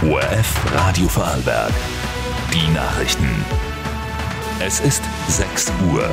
ORF Radio Vorarlberg. Die Nachrichten. Es ist 6 Uhr.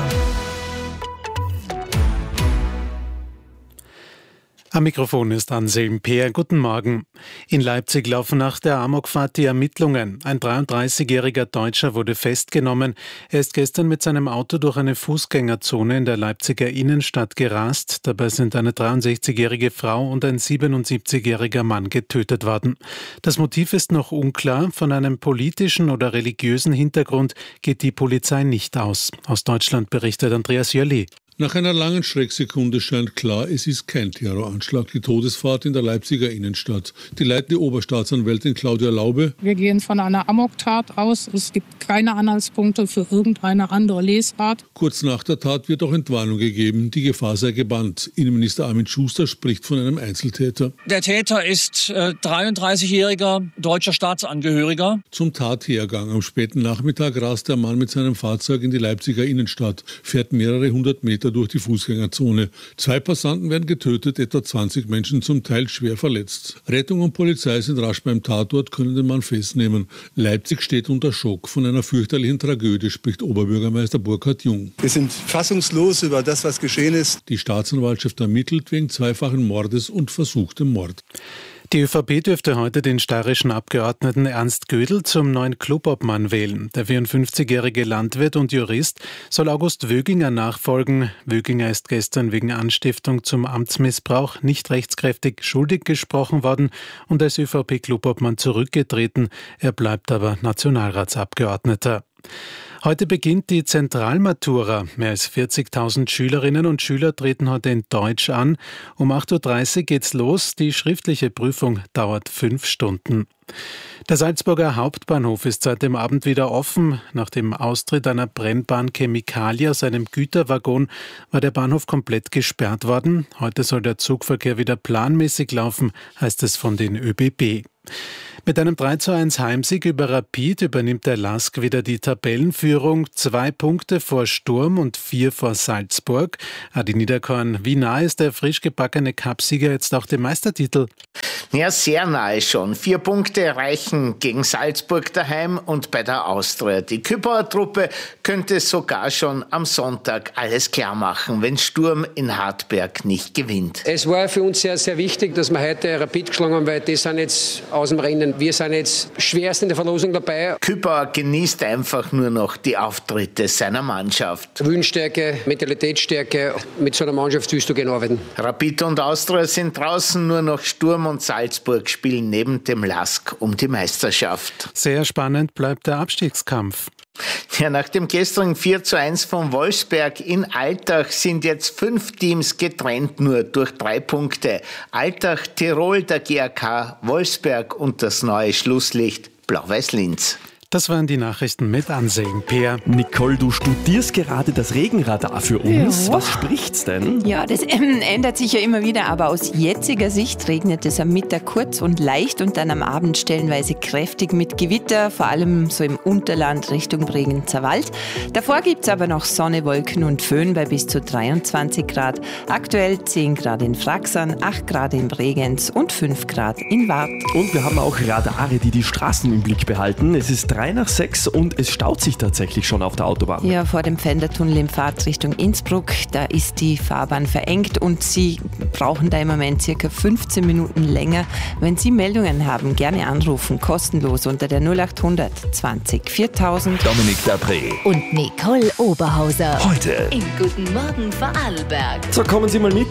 Am Mikrofon ist Anselm Peer. Guten Morgen. In Leipzig laufen nach der Amokfahrt die Ermittlungen. Ein 33-jähriger Deutscher wurde festgenommen. Er ist gestern mit seinem Auto durch eine Fußgängerzone in der Leipziger Innenstadt gerast. Dabei sind eine 63-jährige Frau und ein 77-jähriger Mann getötet worden. Das Motiv ist noch unklar. Von einem politischen oder religiösen Hintergrund geht die Polizei nicht aus. Aus Deutschland berichtet Andreas Jölli. Nach einer langen Schrecksekunde scheint klar, es ist kein Terroranschlag, die Todesfahrt in der Leipziger Innenstadt. Die leitende Oberstaatsanwältin Claudia Laube: Wir gehen von einer Amoktat aus. Es gibt keine Anhaltspunkte für irgendeine andere Lesart. Kurz nach der Tat wird auch Entwarnung gegeben, die Gefahr sei gebannt. Innenminister Armin Schuster spricht von einem Einzeltäter. Der Täter ist 33-jähriger deutscher Staatsangehöriger. Zum Tathergang am späten Nachmittag rast der Mann mit seinem Fahrzeug in die Leipziger Innenstadt, fährt mehrere hundert Meter durch die Fußgängerzone. 2 Passanten werden getötet, etwa 20 Menschen zum Teil schwer verletzt. Rettung und Polizei sind rasch beim Tatort, können den Mann festnehmen. Leipzig steht unter Schock. Von einer fürchterlichen Tragödie spricht Oberbürgermeister Burkhard Jung. Wir sind fassungslos über das, was geschehen ist. Die Staatsanwaltschaft ermittelt wegen zweifachen Mordes und versuchtem Mord. Die ÖVP dürfte heute den steirischen Abgeordneten Ernst Gödel zum neuen Clubobmann wählen. Der 54-jährige Landwirt und Jurist soll August Wöginger nachfolgen. Wöginger ist gestern wegen Anstiftung zum Amtsmissbrauch nicht rechtskräftig schuldig gesprochen worden und als ÖVP-Clubobmann zurückgetreten. Er bleibt aber Nationalratsabgeordneter. Heute beginnt die Zentralmatura. Mehr als 40.000 Schülerinnen und Schüler treten heute in Deutsch an. Um 8.30 Uhr geht's los. Die schriftliche Prüfung dauert 5 Stunden. Der Salzburger Hauptbahnhof ist seit dem Abend wieder offen. Nach dem Austritt einer brennbaren Chemikalie aus einem Güterwaggon war der Bahnhof komplett gesperrt worden. Heute soll der Zugverkehr wieder planmäßig laufen, heißt es von den ÖBB. Mit einem 3:1 Heimsieg über Rapid übernimmt der LASK wieder die Tabellenführung. 2 Punkte vor Sturm und 4 vor Salzburg. Adi Niederkorn, wie nahe ist der frisch gebackene Cupsieger jetzt auch dem Meistertitel? Ja, sehr nahe schon. 4 Punkte reichen gegen Salzburg daheim und bei der Austria. Die Küpauer Truppe könnte sogar schon am Sonntag alles klar machen, wenn Sturm in Hartberg nicht gewinnt. Es war für uns sehr, sehr wichtig, dass wir heute Rapid geschlagen haben, weil die sind jetzt aus dem Rennen. Wir sind jetzt schwerst in der Verlosung dabei. Küpauer genießt einfach nur noch die Auftritte seiner Mannschaft. Willensstärke, Mentalitätsstärke, mit so einer Mannschaft willst du gerne arbeiten. Rapid und Austria sind draußen, nur noch Sturm und Salzburg spielen neben dem LASK um die Meisterschaft. Sehr spannend bleibt der Abstiegskampf. Ja, nach dem gestrigen 4:1 von Wolfsberg in Altach sind jetzt 5 Teams getrennt nur durch 3 Punkte. Altach, Tirol, der GAK, Wolfsberg und das neue Schlusslicht Blau-Weiß-Linz. Das waren die Nachrichten mit Anselm Peer. Nicole, du studierst gerade das Regenradar für uns. Ja. Was spricht's denn? Ja, das ändert sich ja immer wieder, aber aus jetziger Sicht regnet es am Mittag kurz und leicht und dann am Abend stellenweise kräftig mit Gewitter, vor allem so im Unterland Richtung Bregenzer Wald. Davor gibt's aber noch Sonne, Wolken und Föhn bei bis zu 23 Grad. Aktuell 10 Grad in Fraxern, 8 Grad in Bregenz und 5 Grad in Wart. Und wir haben auch Radare, die die Straßen im Blick behalten. Es ist 3:06 und es staut sich tatsächlich schon auf der Autobahn. Ja, vor dem Pfändertunnel in Fahrtrichtung Innsbruck, da ist die Fahrbahn verengt und Sie brauchen da im Moment circa 15 Minuten länger. Wenn Sie Meldungen haben, gerne anrufen, kostenlos unter der 0800 20 4000. Dominik Dapré und Nicole Oberhauser. Heute in Guten Morgen Vorarlberg. So, kommen Sie mal mit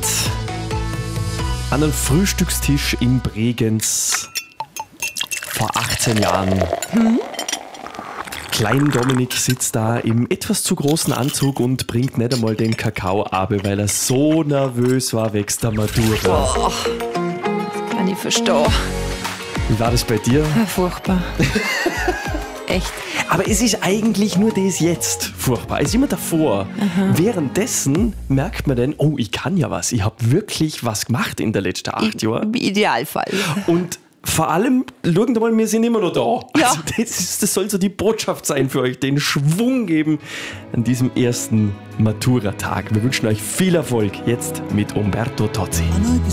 an den Frühstückstisch in Bregenz vor 18 Jahren. Klein Dominik sitzt da im etwas zu großen Anzug und bringt nicht einmal den Kakao ab, weil er so nervös war wegen der Matura. Oh, kann ich verstehen. Wie war das bei dir? Ja, furchtbar. Echt. Aber es ist eigentlich nur das jetzt furchtbar. Es ist immer davor. Aha. Währenddessen merkt man dann, oh, ich kann ja was. Ich habe wirklich was gemacht in den letzten 8 Jahren. Im Idealfall. Und vor allem, schauen Sie mal, wir sind immer noch da. Ja. Also das soll so die Botschaft sein für euch, den Schwung geben an diesem ersten Matura-Tag. Wir wünschen euch viel Erfolg jetzt mit Umberto Tozzi.